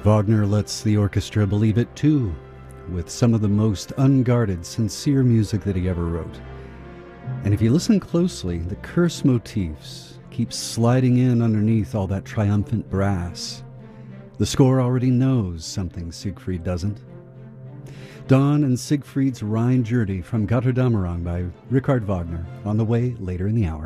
Wagner lets the orchestra believe it too, with some of the most unguarded, sincere music that he ever wrote. And if you listen closely, the curse motifs keep sliding in underneath all that triumphant brass. The score already knows something Siegfried doesn't. Dawn and Siegfried's Rhine Journey from Götterdämmerung by Richard Wagner, on the way later in the hour.